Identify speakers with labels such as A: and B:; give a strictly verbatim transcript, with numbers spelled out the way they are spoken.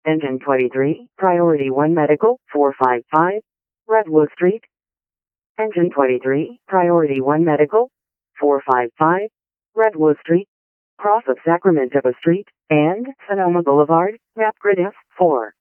A: Engine twenty-three, Priority one Medical, four five five, Redwood Street. Engine twenty-three, Priority one Medical, four five five, Redwood Street, cross of Sacramento Street, and Sonoma Boulevard, Map Grid F four.